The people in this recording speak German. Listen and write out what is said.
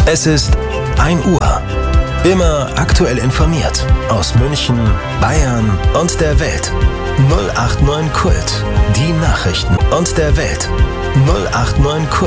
Es ist 1 Uhr. Immer aktuell informiert aus München, Bayern und der Welt. 089 Kult. Die Nachrichten und der Welt. 089 Kult.